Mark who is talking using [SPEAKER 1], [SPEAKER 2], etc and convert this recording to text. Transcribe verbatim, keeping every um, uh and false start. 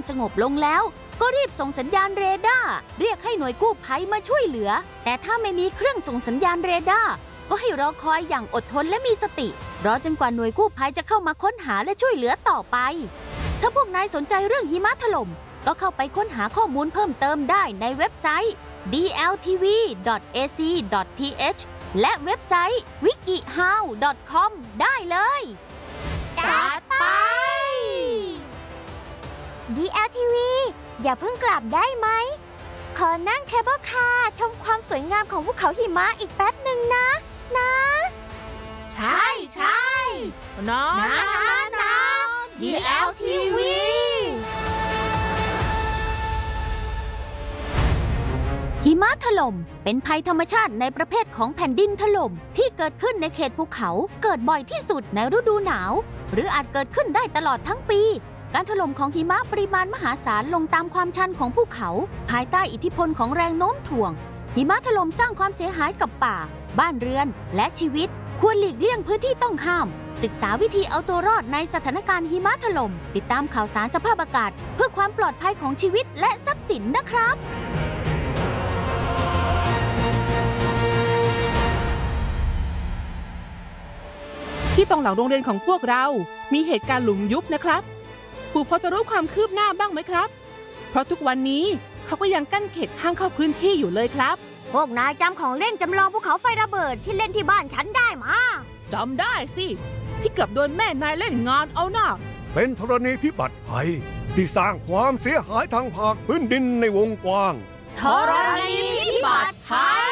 [SPEAKER 1] สงบลงแล้วก็รีบส่งสัญญาณเรดาร์เรียกให้หน่วยกู้ภัยมาช่วยเหลือแต่ถ้าไม่มีเครื่องส่งสัญญาณเรดาร์ก็ให้รอคอยอย่างอดทนและมีสติรอจนกว่าหน่วยกู้ภัยจะเข้ามาค้นหาและช่วยเหลือต่อไปถ้าพวกนายสนใจเรื่องหิมะถล่มก็เข้าไปค้นหาข้อมูลเพิ่มเติมได้ในเว็บไซต์ ดี แอล ที วี ดอท เอ ซี ดอท ที เอช และเว็บไซต์ วิกิ ฮาว ดอท คอม ได้เลยจัดไป
[SPEAKER 2] ดี แอล ที วี อย่าเพิ่งกลับได้ไหมขอนั่งเคเบิลคาร์ชมความสวยงามของภูเขาหิมะอีกแป๊บหนึ่งนะนะ
[SPEAKER 3] ใช่ใช่นะนะนะ ดี แอล ที วี
[SPEAKER 1] หิมะถล่มเป็นภัยธรรมชาติในประเภทของแผ่นดินถล่มที่เกิดขึ้นในเขตภูเขาเกิดบ่อยที่สุดในฤดูหนาวหรืออาจเกิดขึ้นได้ตลอดทั้งปีการถล่มของหิมะปริมาณมหาศาลลงตามความชันของภูเขาภายใต้อิทธิพลของแรงโน้มถ่วงหิมะถล่มสร้างความเสียหายกับป่าบ้านเรือนและชีวิตควรหลีกเลี่ยงพื้นที่ต้องห้ามศึกษาวิธีเอาตัวรอดในสถานการณ์หิมะถล่มติดตามข่าวสารสภาพอากาศเพื่อความปลอดภัยของชีวิตและทรัพย์สินนะครับ
[SPEAKER 4] ที่ตรงหลังโรงเรียนของพวกเรามีเหตุการณ์หลุมยุบนะครับปู่พอจะรู้ความคืบหน้าบ้างไหมครับเพราะทุกวันนี้เขาก็ยังกั้นเขตห้ามเข้าพื้นที่อยู่เลยครับ
[SPEAKER 2] พวกนายจำของเล่นจำลองภูเขาไฟระเบิดที่เล่นที่บ้านฉันได้มา
[SPEAKER 4] จำได้สิที่เกือบโดนแม่นายเล่นงานเอาหน้า
[SPEAKER 5] เป็นธรณีพิบัติภัยที่สร้างความเสียหายทางภาคพื้นดินในวงกว้าง
[SPEAKER 3] ธรณีพิบัติภัย